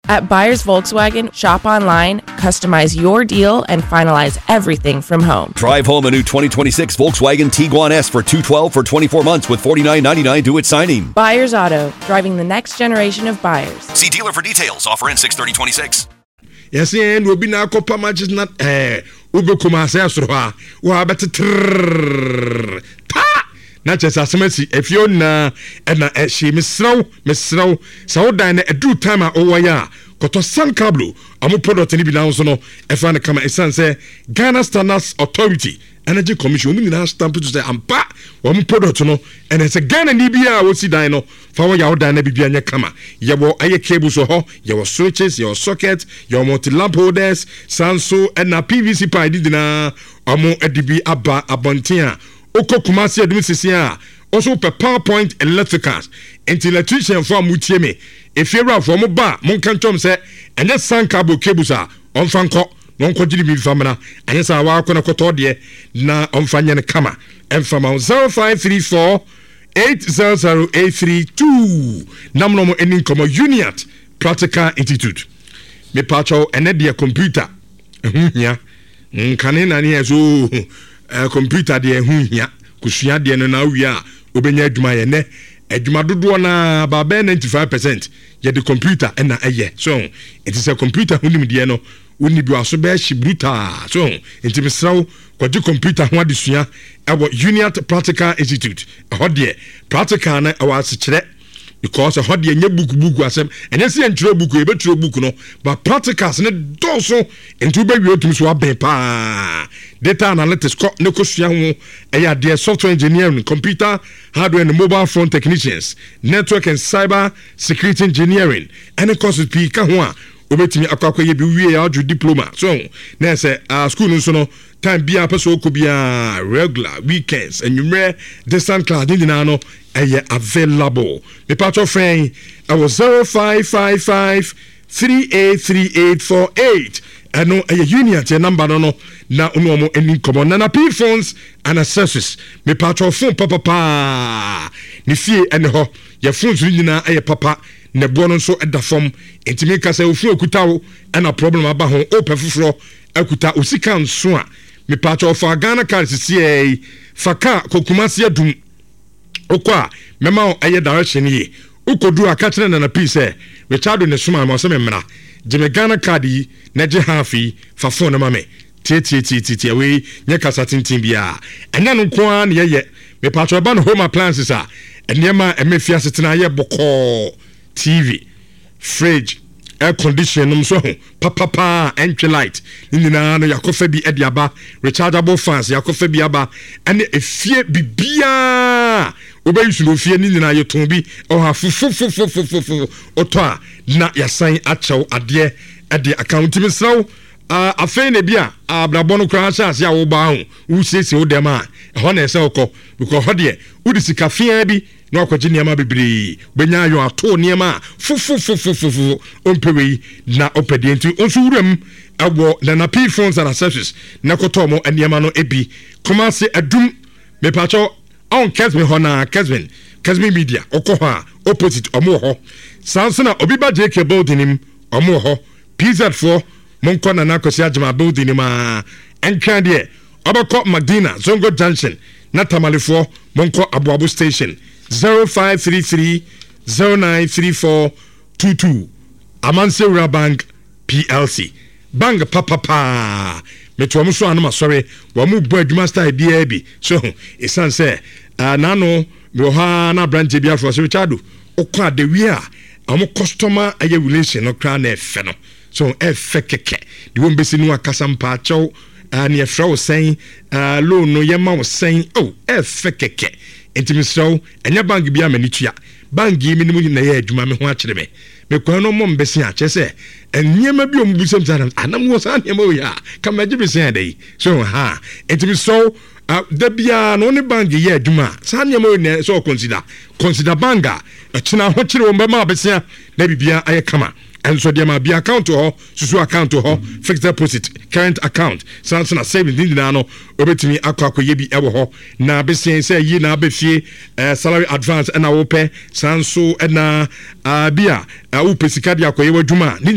At Buyers Volkswagen, shop online, customize your deal, and finalize everything from home. Drive home a new 2026 Volkswagen Tiguan S for $212 for 24 months with $49.99 due at signing. Buyers Auto, driving the next generation of buyers. See dealer for details. Offer ends 6/30/26. Yes, and we'll be now copa matches not Uber Kumasa Sroha, Wabata Ta. Not just as mercy, if you're na and she Miss Snow, so dine a do time at Owaya, Koto San Cablo, Amu product and Ibinazono, if I come a son say Ghana Standards Authority, Energy Commission, we now stamp to say, I'm back, one product, no, and it's a Ghana Nibia, will see dino, for your dine Bibia Kama, Yawo Aye cables or ho, your switches, your sockets, your multi lamp holders, Sanso, and a PVC pipe, didna, Amo Edibi Abba Abontia. Oko Kumasi Admisisia, also per PowerPoint electricals, until electrician from Mutieme. If you're out from a bar, Moncantom said, and that's San Cabo cables are on Franco, non quadribi famina, and yes, I walk on a cotodie, na on Fanyana Kama, and from 0534 800-832, Namno ending como Uniat, Practical Institute. Me pacho and a computer. Yeah, Canina near so. Computer de hunya kusua de no na wia obenya adwuma ye ne adwuma dodo na ba 95% ye the computer na eye so it is a computer hunim de no woni bi aso be shibruta so enti mesraw kwaji computer ho adesua ewo Uniat Practical Institute ho de practical na awa sekire because ho de nya book asem enya se entro book e betro book no but practicals ne doso enti be wi otum so aben pa data analytics ne kosua ho eya de software engineering, computer hardware and mobile phone technicians, network and cyber security engineering and courses pi ka ho a obetimi akwakwa ye bi wie ya adu diploma so na say school no so no time bia person okobia regular weekends and you distant class din na no available the part of friend I was 0555 383848 and no Uniat number no na uno any common na P phones and accessories me part of phone papa ni fie and ho your phones na papa ne bono so eda form intime ka say ofu okuta wo and a problem aba ho open fufuro akuta osika nso a me part of Ghana card sie faka kokumasi adum okwa mema o direction ye ukodu aka kire na P say Richard ne suma ma se memra Jimmy Ghana card na je hafi fa phone na mame tie we nye kasa tintin bia enya no ko an ye me part of ban home appliances a enema emefia setena ye boko TV, fridge, air conditioning, so papa, entry light, Nina, Yakofe bi Ediaba, rechargeable fans, Yakofe biaba, and a fear bibia. Obey you no fear Nina Yotombi, or have fufu, Otoa, na ya sign acho adie at the accounting so. A fene bia, a blabono crashes, ya obaun, who says you dema, honest oko, because hodie, Udisi cafe bi. No kwajini ama bibiri benya yo ato niema fufu ompewe na opedienti onsuwurem awo na P phones and accessories na kotomo niema no ebi komase adum me pacho on Kesme hona Kesme media okoha opposite omo ho sansana obiba JK building omo ho PZ4 monko na nakosi ajama building ma entwa de obako Magdina Zongo Junction na Tamalifo monko Abuabu station 0533 093422 Amansewura Bank PLC Bank papa metwa so anoma sorry wa mu bo adwuma style bia bi so esan say nano me ha na branch bia for so Richard okwa de wi a amo customer aye relation no kra na efe no so efe keke de won besi no akasa mpa chaw na efra wo sen loan no yema wo sen efe keke intimi so enya bank bia manitua bank yi minimu na ye adwuma me ho akire me kwa no mom besi a chese enyema bi ombusem sana anam wo san nyema wo ya kamaje besi adai so ha intimi so da bia no ne bank ye adwuma san nyema wo so consider banga achina ho kire wo ma besi a na bibia aye kama and so dem be account ho susu account ho fixed deposit current account sansana saving din na no obetimi akwakoye bi ewo ho na be say yi na be fie salary advance na wo pe sanso na bia wo pesika dia akoye wadwuma